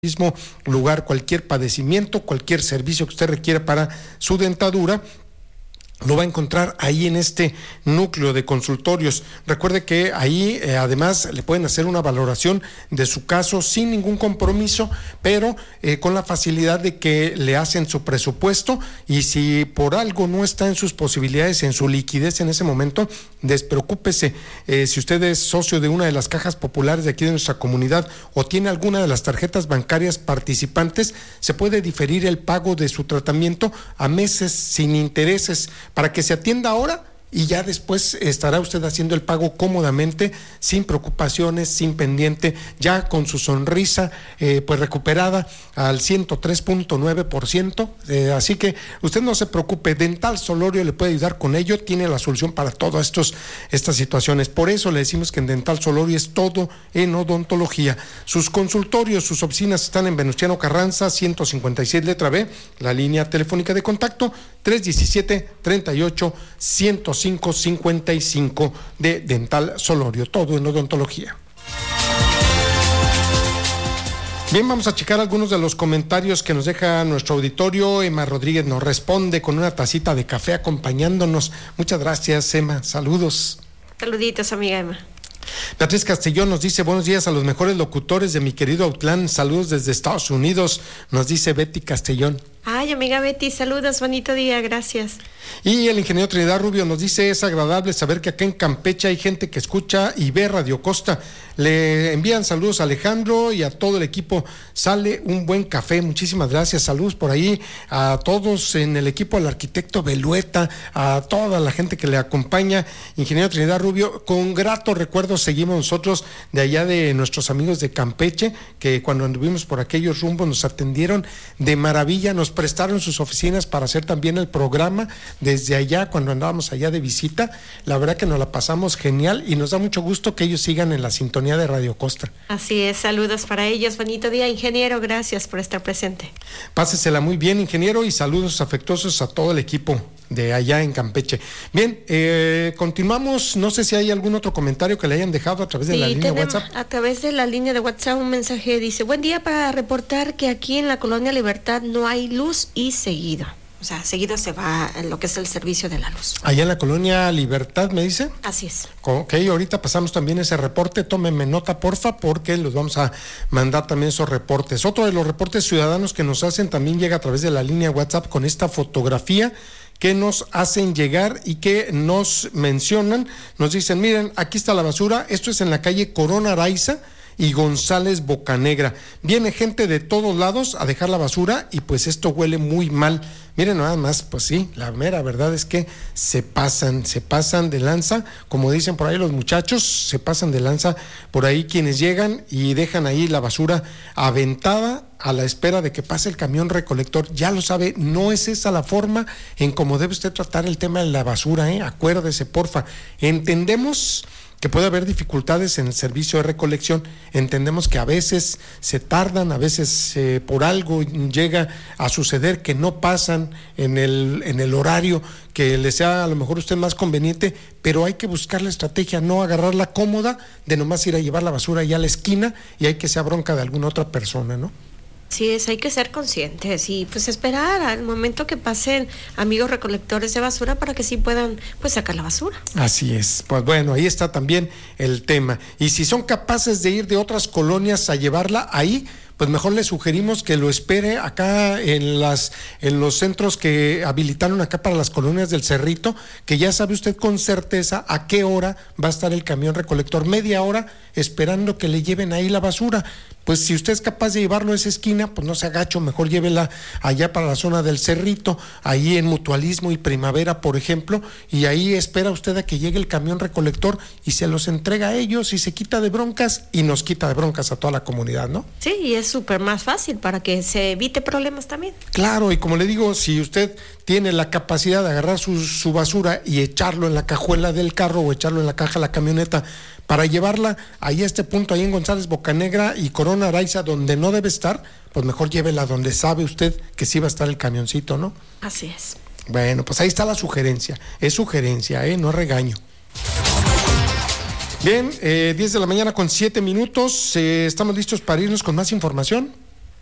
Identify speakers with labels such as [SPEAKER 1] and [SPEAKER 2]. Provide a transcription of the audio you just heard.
[SPEAKER 1] mismo lugar, cualquier padecimiento, cualquier servicio que usted requiera para su dentadura, lo va a encontrar ahí en este núcleo de consultorios. Recuerde que ahí además le pueden hacer una valoración de su caso sin ningún compromiso, pero con la facilidad de que le hacen su presupuesto, y si por algo no está en sus posibilidades, en su liquidez en ese momento, despreocúpese. Si usted es socio de una de las cajas populares de aquí de nuestra comunidad o tiene alguna de las tarjetas bancarias participantes, se puede diferir el pago de su tratamiento a meses sin intereses, para que se atienda ahora y ya después estará usted haciendo el pago cómodamente, sin preocupaciones, sin pendiente, ya con su sonrisa pues recuperada al 103.9%, así que usted no se preocupe, Dental Solorio le puede ayudar con ello, tiene la solución para todas estas situaciones. Por eso le decimos que en Dental Solorio es todo en odontología. Sus consultorios, sus oficinas están en Venustiano Carranza 156 letra B, la línea telefónica de contacto 317-38-105-55 de Dental Solorio, todo en odontología. Bien, vamos a checar algunos de los comentarios que nos deja nuestro auditorio. Emma Rodríguez nos responde con una tacita de café acompañándonos. Muchas gracias, Emma. Saludos.
[SPEAKER 2] Saluditos, amiga Emma.
[SPEAKER 1] Beatriz Castellón nos dice: buenos días a los mejores locutores de mi querido Autlán, saludos desde Estados Unidos, nos dice Betty Castellón.
[SPEAKER 2] Ay, amiga Betty, saludos, bonito día, gracias.
[SPEAKER 1] Y el ingeniero Trinidad Rubio nos dice: es agradable saber que acá en Campeche hay gente que escucha y ve Radio Costa. Le envían saludos a Alejandro y a todo el equipo. Sale un buen café, muchísimas gracias. Saludos por ahí a todos en el equipo, al arquitecto Belueta, a toda la gente que le acompaña. Ingeniero Trinidad Rubio, con grato recuerdo seguimos nosotros de allá de nuestros amigos de Campeche, que cuando anduvimos por aquellos rumbos nos atendieron de maravilla, nos prestaron sus oficinas para hacer también el programa desde allá cuando andábamos allá de visita. La verdad que nos la pasamos genial y nos da mucho gusto que ellos sigan en la sintonía de Radio Costa.
[SPEAKER 2] Así es, saludos para ellos, bonito día, ingeniero, gracias por estar presente.
[SPEAKER 1] Pásesela muy bien, ingeniero, y saludos afectuosos a todo el equipo de allá en Campeche. Bien, continuamos. No sé si hay algún otro comentario que le hayan dejado a través de la línea de WhatsApp.
[SPEAKER 2] A través de la línea de WhatsApp un mensaje dice: buen día, para reportar que aquí en la Colonia Libertad no hay luz y seguido. O sea, seguido se va en lo que es el servicio de la luz.
[SPEAKER 1] Allá en la Colonia Libertad, ¿me dice?
[SPEAKER 2] Así es.
[SPEAKER 1] Ok, ahorita pasamos también ese reporte, tómenme nota, porfa, porque los vamos a mandar también esos reportes. Otro de los reportes ciudadanos que nos hacen también llega a través de la línea WhatsApp con esta fotografía que nos hacen llegar y que nos mencionan, nos dicen: miren, aquí está la basura, esto es en la calle Corona Araiza y González Bocanegra. Viene gente de todos lados a dejar la basura y pues esto huele muy mal. Miren nada más, pues sí, la mera verdad es que se pasan de lanza, como dicen por ahí los muchachos, se pasan de lanza por ahí quienes llegan y dejan ahí la basura aventada a la espera de que pase el camión recolector. Ya lo sabe, no es esa la forma en cómo debe usted tratar el tema de la basura, acuérdese, porfa. Entendemos que puede haber dificultades en el servicio de recolección, entendemos que a veces se tardan, a veces por algo llega a suceder que no pasan en el horario que le sea a lo mejor a usted más conveniente, pero hay que buscar la estrategia, no agarrar la cómoda de nomás ir a llevar la basura ya a la esquina y hay que sea bronca de alguna otra persona, ¿no?
[SPEAKER 2] Sí, hay que ser conscientes y pues esperar al momento que pasen amigos recolectores de basura para que sí puedan pues sacar la basura. Así es,
[SPEAKER 1] pues bueno, ahí está también el tema. Y si son capaces de ir de otras colonias a llevarla ahí, pues mejor le sugerimos que lo espere acá en los centros que habilitaron acá para las colonias del Cerrito, que ya sabe usted con certeza a qué hora va a estar el camión recolector, media hora esperando que le lleven ahí la basura. Pues si usted es capaz de llevarlo a esa esquina, pues no se agacho, mejor llévela allá para la zona del Cerrito, ahí en Mutualismo y Primavera, por ejemplo, y ahí espera usted a que llegue el camión recolector y se los entrega a ellos y se quita de broncas y nos quita de broncas a toda la comunidad, ¿no?
[SPEAKER 2] Sí, y es súper más fácil para que se evite problemas también.
[SPEAKER 1] Claro, y como le digo, si usted tiene la capacidad de agarrar su basura y echarlo en la cajuela del carro o echarlo en la caja de la camioneta para llevarla ahí a este punto, ahí en González Bocanegra y Corona Araiza, donde no debe estar, pues mejor llévela donde sabe usted que sí va a estar el camioncito, ¿no?
[SPEAKER 2] Así es.
[SPEAKER 1] Bueno, pues ahí está la sugerencia, es sugerencia, no regaño. Bien, 10 de la mañana con 7 minutos, estamos listos para irnos con más información.